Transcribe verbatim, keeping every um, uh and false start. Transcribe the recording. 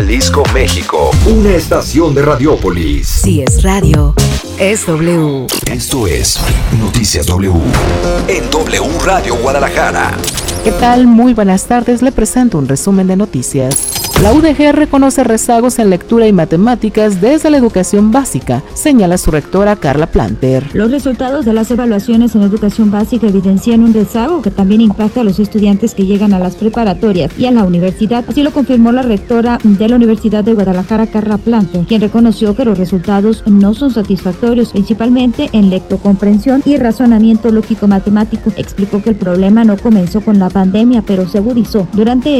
Jalisco, México. Una estación de Radiópolis. Si es radio, es W. Esto es Noticias W. En W Radio Guadalajara. ¿Qué tal? Muy buenas tardes. Le presento un resumen de noticias. La U D G reconoce rezagos en lectura y matemáticas desde la educación básica, señala su rectora Carla Planter. Los resultados de las evaluaciones en educación básica evidencian un rezago que también impacta a los estudiantes que llegan a las preparatorias y a la universidad. Así lo confirmó la rectora de la Universidad de Guadalajara, Carla Planter, quien reconoció que los resultados no son satisfactorios, principalmente en lectocomprensión y razonamiento lógico-matemático. Explicó que el problema no comenzó con la pandemia, pero se agudizó durante